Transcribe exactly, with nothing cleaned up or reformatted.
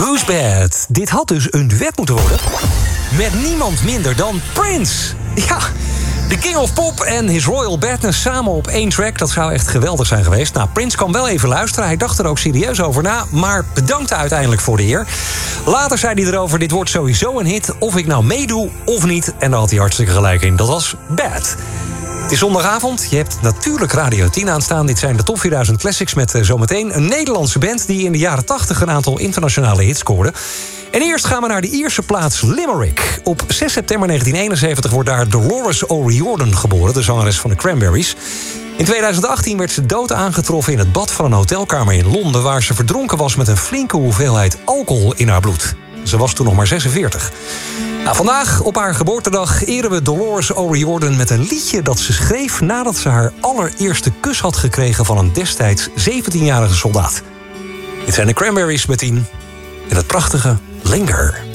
Who's Bad? Dit had dus een duet moeten worden. Met niemand minder dan Prince. Ja, de King of Pop en His Royal Badness samen op één track. Dat zou echt geweldig zijn geweest. Nou, Prince kwam wel even luisteren. Hij dacht er ook serieus over na. Maar bedankte uiteindelijk voor de eer. Later zei hij erover, dit wordt sowieso een hit. Of ik nou meedoe of niet. En daar had hij hartstikke gelijk in. Dat was Bad. Het is zondagavond. Je hebt natuurlijk Radio tien aanstaan. Dit zijn de Top vierduizend Classics met uh, zometeen een Nederlandse band die in de jaren tachtig een aantal internationale hits scoorde. En eerst gaan we naar de Ierse plaats Limerick. Op zes september negentien eenenzeventig wordt daar Dolores O'Riordan geboren, de zangeres van de Cranberries. In tweeduizend achttien werd ze dood aangetroffen in het bad van een hotelkamer in Londen, waar ze verdronken was met een flinke hoeveelheid alcohol in haar bloed. Ze was toen nog maar zesenveertig. Nou, vandaag, op haar geboortedag, eren we Dolores O'Riordan met een liedje dat ze schreef nadat ze haar allereerste kus had gekregen van een destijds zeventienjarige soldaat. Dit zijn de Cranberries met in het prachtige Linger.